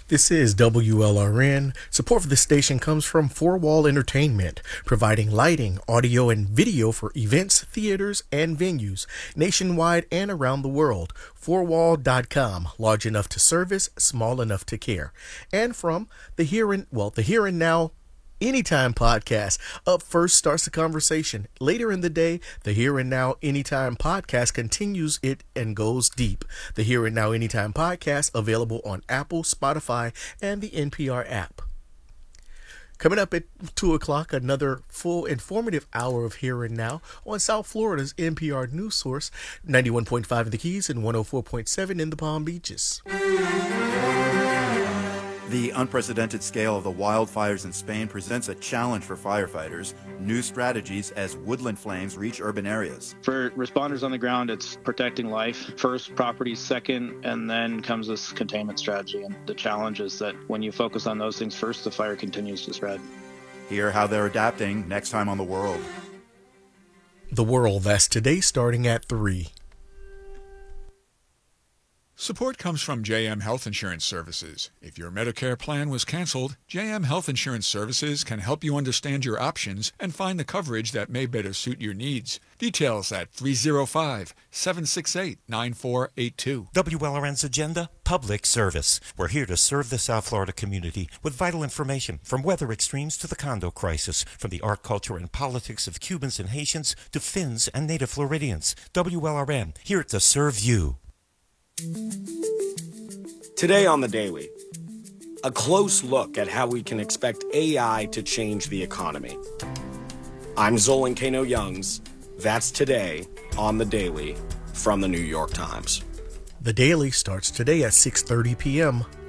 This is WLRN. Support for this station comes from Four Wall Entertainment, providing lighting, audio, and video for events, theaters, and venues nationwide and around the world. Fourwall.com, large enough to service, small enough to care. And from the Here and Now Anytime podcast. Up first starts the conversation. Later in the day, the Here and Now Anytime podcast continues it and goes deep. The Here and Now Anytime podcast available on Apple, Spotify, and the NPR app. Coming up at 2 o'clock, another full informative hour of Here and Now on South Florida's NPR news source, 91.5 in the Keys and 104.7 in the Palm Beaches. The unprecedented scale of the wildfires in Spain presents a challenge for firefighters. New strategies as woodland flames reach urban areas. For responders on the ground, it's protecting life first, property second, and then comes this containment strategy. And the challenge is that when you focus on those things first, the fire continues to spread. Hear how they're adapting next time on The World. The World, that's today starting at 3. Support comes from JM Health Insurance Services. If your Medicare plan was canceled, JM Health Insurance Services can help you understand your options and find the coverage that may better suit your needs. Details at 305-768-9482. WLRN's agenda, public service. We're here to serve the South Florida community with vital information from weather extremes to the condo crisis, from the art, culture, and politics of Cubans and Haitians to Finns and native Floridians. WLRN, here to serve you. Today on The Daily, a close look at how we can expect AI to change the economy. I'm Zolan Kano-Youngs. That's today on The Daily from The New York Times. The Daily starts today at 6:30 p.m.